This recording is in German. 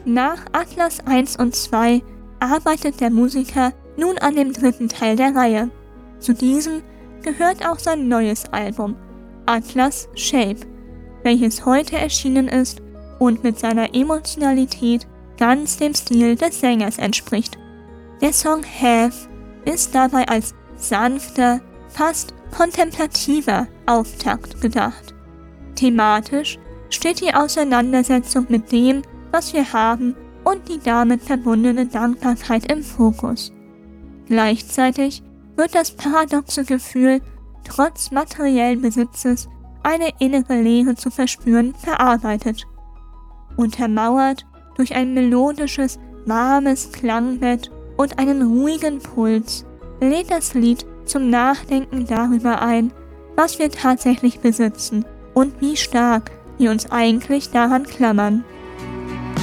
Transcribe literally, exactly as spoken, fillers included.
Nach Atlas eins und zwei arbeitet der Musiker nun an dem dritten Teil der Reihe. Zu diesem gehört auch sein neues Album, Atlas Shape, welches heute erschienen ist und mit seiner Emotionalität ganz dem Stil des Sängers entspricht. Der Song Have ist dabei als sanfter, fast kontemplativer Auftakt gedacht. Thematisch steht die Auseinandersetzung mit dem, was wir haben, und die damit verbundene Dankbarkeit im Fokus. Gleichzeitig wird das paradoxe Gefühl, trotz materiellen Besitzes eine innere Leere zu verspüren, verarbeitet. Untermauert durch ein melodisches, warmes Klangbett und einen ruhigen Puls lädt das Lied zum Nachdenken darüber ein, was wir tatsächlich besitzen und wie stark wir uns eigentlich daran klammern.